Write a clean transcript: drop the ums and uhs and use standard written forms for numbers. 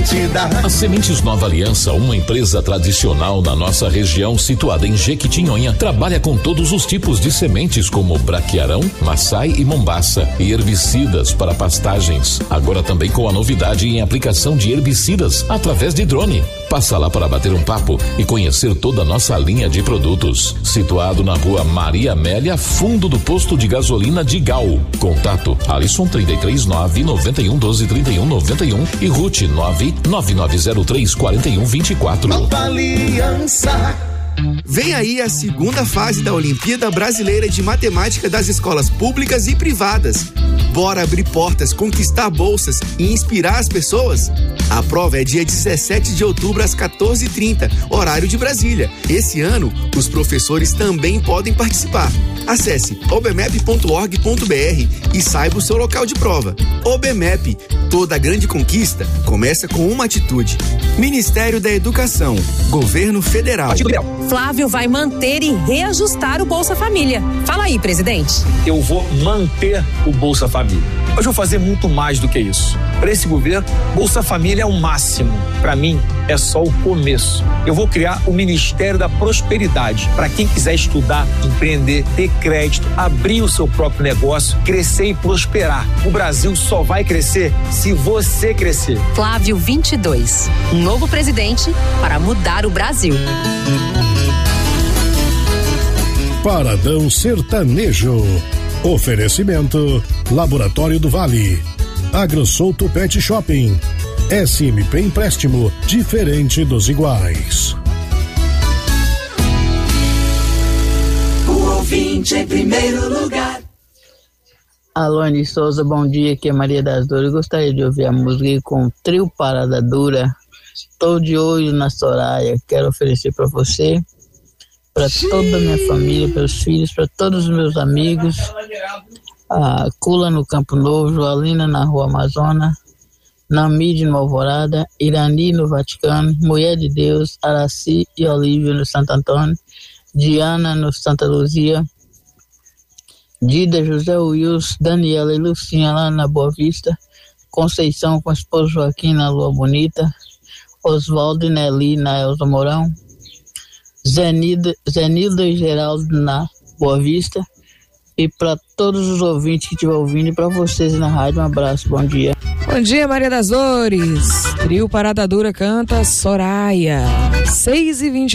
garantida. A Sementes Nova Aliança, uma empresa tradicional na nossa região, situada em Jequitinhonha, trabalha com todos os tipos de sementes como braquiarão, maçai e mombaça e herbicidas para pastagens. Agora também com a novidade em aplicação de herbicidas através de drone. Passa lá para bater um papo e conhecer toda a nossa linha de produtos. Situado na rua Maria Amélia, fundo do posto de gasolina de Gal. Contato Alisson 339 91 12 31 91 e Ruth 99903 41 24. Nova Aliança. Vem aí a segunda fase da Olimpíada Brasileira de Matemática das escolas públicas e privadas. Bora abrir portas, conquistar bolsas e inspirar as pessoas? A prova é dia 17 de outubro às 14h30, horário de Brasília. Esse ano, os professores também podem participar. Acesse obmep.org.br e saiba o seu local de prova. OBMEP, toda grande conquista começa com uma atitude. Ministério da Educação, Governo Federal. Flávio vai manter e reajustar o Bolsa Família. Fala aí, presidente. Eu vou manter o Bolsa Família. Mas vou fazer muito mais do que isso. Para esse governo, Bolsa Família é o máximo. Para mim, é só o começo. Eu vou criar o Ministério da Prosperidade. Para quem quiser estudar, empreender, ter crédito, abrir o seu próprio negócio, crescer e prosperar. O Brasil só vai crescer se você crescer. Flávio 22. Um novo presidente para mudar o Brasil. Paradão Sertanejo. Oferecimento Laboratório do Vale, AgroSouto Pet Shopping, SMP Empréstimo, diferente dos iguais. O ouvinte em primeiro lugar. Alone Souza, bom dia, aqui é Maria das Dores. Gostaria de ouvir a música com o Trio Parada Dura. Estou de olho na Soraya, quero oferecer para você, para toda a minha família, para os filhos, para todos os meus amigos. A Cula no Campo Novo, Joalina na Rua Amazônia, Namide no Alvorada, Irani no Vaticano, Mulher de Deus, Araci e Olívia no Santo Antônio, Diana no Santa Luzia, Dida, José Wilson, Daniela e Lucinha lá na Boa Vista, Conceição com o esposo Joaquim na Lua Bonita, Oswaldo e Nelly na Elza Mourão, Zenilda e Geraldo na Boa Vista, e para todos os ouvintes que estiver ouvindo e para vocês na rádio, um abraço, bom dia. Bom dia, Maria das Dores. Trio Parada Dura canta Soraya. 6h20.